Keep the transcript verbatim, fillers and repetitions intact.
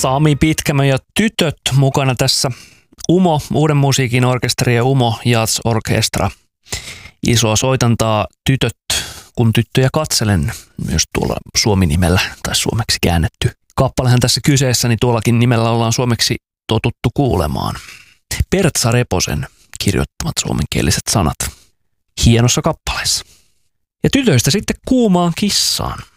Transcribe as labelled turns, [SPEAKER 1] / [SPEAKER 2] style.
[SPEAKER 1] Sami Pitkämö ja tytöt mukana tässä. Umo, Uuden musiikin orkesteri ja Umo Jazz Orkestra. Isoa soitantaa Tytöt, kun tyttöjä katselen, myös tuolla Suomi-nimellä tai suomeksi käännetty. Kappalehan tässä kyseessä, niin tuollakin nimellä ollaan suomeksi totuttu kuulemaan. Pertsa Reposen kirjoittamat suomenkieliset sanat hienossa kappaleessa. Ja tytöistä sitten Kuumaan kissaan.